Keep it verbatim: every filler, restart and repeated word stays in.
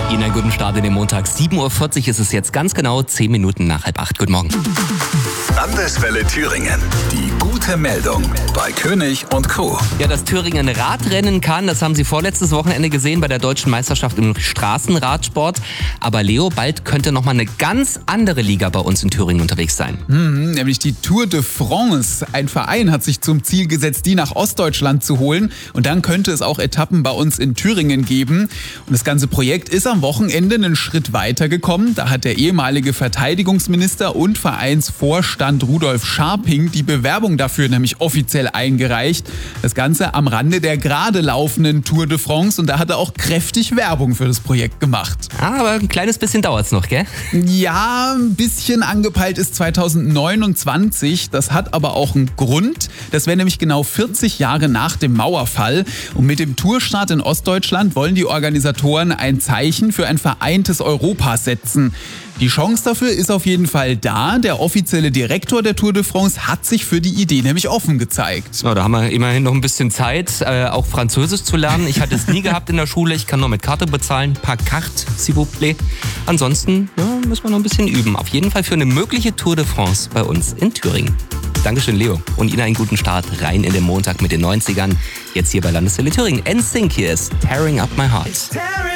Ihnen einen guten Start in den Montag. sieben Uhr vierzig ist es jetzt, ganz genau zehn Minuten nach halb acht. Guten Morgen. Landeswelle Thüringen. Die gute Meldung bei König und Co. Ja, dass Thüringen Radrennen kann, das haben Sie vorletztes Wochenende gesehen bei der Deutschen Meisterschaft im Straßenradsport. Aber Leo, bald könnte nochmal eine ganz andere Liga bei uns in Thüringen unterwegs sein. Hm, nämlich die Tour de France. Ein Verein hat sich zum Ziel gesetzt, die nach Ostdeutschland zu holen. Und dann könnte es auch Etappen bei uns in Thüringen geben. Und das ganze Projekt ist am Wochenende einen Schritt weiter gekommen. Da hat der ehemalige Verteidigungsminister und Vereinsvorstand Rudolf Scharping die Bewerbung dafür nämlich offiziell eingereicht. Das Ganze am Rande der gerade laufenden Tour de France. Und da hat er auch kräftig Werbung für das Projekt gemacht. Aber ein kleines bisschen dauert's noch, gell? Ja, ein bisschen angepeilt ist zweitausendneunundzwanzig. Das hat aber auch einen Grund. Das wäre nämlich genau vierzig Jahre nach dem Mauerfall. Und mit dem Tourstart in Ostdeutschland wollen die Organisatoren ein Zeichen für ein vereintes Europa setzen. Die Chance dafür ist auf jeden Fall da. Der offizielle Direktor der Tour de France hat sich für die Idee nämlich offen gezeigt. So, da haben wir immerhin noch ein bisschen Zeit, äh, auch Französisch zu lernen. Ich hatte es nie gehabt in der Schule. Ich kann nur mit Karte bezahlen. Par carte, s'il vous plaît. Ansonsten ja, müssen wir noch ein bisschen üben. Auf jeden Fall für eine mögliche Tour de France bei uns in Thüringen. Dankeschön, Leo. Und Ihnen einen guten Start rein in den Montag mit den neunzigern. Jetzt hier bei Landeswelle Thüringen. N Sync hier ist Tearing Up My Heart.